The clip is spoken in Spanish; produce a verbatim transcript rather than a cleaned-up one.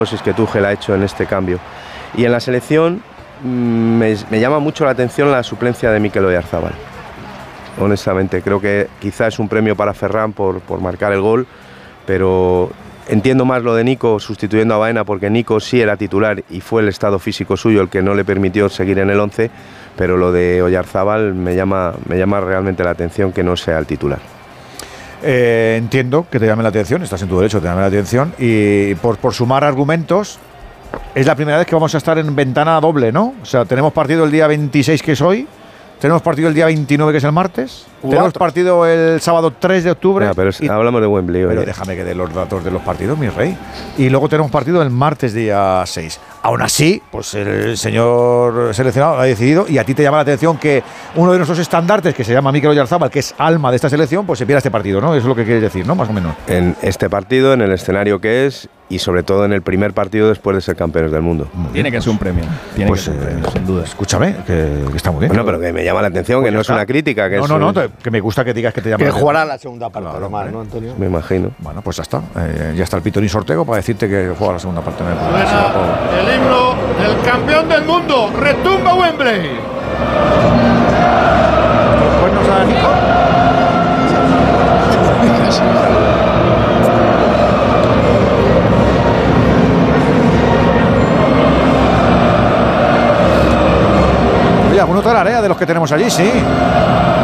cosas que Tuchel ha hecho en este cambio. Y en la selección me, me llama mucho la atención la suplencia de Mikel Oyarzabal. Honestamente, creo que quizá es un premio para Ferran por, por marcar el gol, pero entiendo más lo de Nico sustituyendo a Baena, porque Nico sí era titular y fue el estado físico suyo el que no le permitió seguir en el once, pero lo de Oyarzabal me llama, me llama realmente la atención que no sea el titular. Eh, entiendo que te llame la atención, estás en tu derecho, te llame la atención, y por, por sumar argumentos, es la primera vez que vamos a estar en ventana doble, ¿no? O sea, tenemos partido el día veintiséis, que es hoy, tenemos partido el día veintinueve, que es el martes, Cuatro. tenemos partido el sábado tres de octubre. Ya, pero es, y, hablamos de Wembley. Pero déjame que dé los datos de los partidos, mi rey. Y luego tenemos partido el martes día seis. Aún así, pues el señor seleccionado ha decidido, y a ti te llama la atención que uno de nuestros estandartes, que se llama Mikel Oyarzabal, que es alma de esta selección, pues se pierda este partido, ¿no? Eso es lo que quieres decir, ¿no? Más o menos. En este partido, en el escenario que es, y sobre todo en el primer partido después de ser campeones del mundo. Tiene que ser un premio. Tiene pues, que ser un premio, eh, sin duda. Escúchame, que, que está muy bien. Bueno, pero que me llama la atención, pues que no está. Es una crítica. Que no, es no, no, un... te, que me gusta que digas que te llama que la atención. jugará la segunda parte, claro, Omar, ¿no, Antonio? Me imagino. Bueno, pues ya está. Eh, ya está el Pitonín Sortego para decirte que juega la segunda parte en el programa. Suena el himno del campeón del mundo. Retumba Wembley. Pues nos ha dicho. Oye, alguno tararea de los que tenemos allí, sí.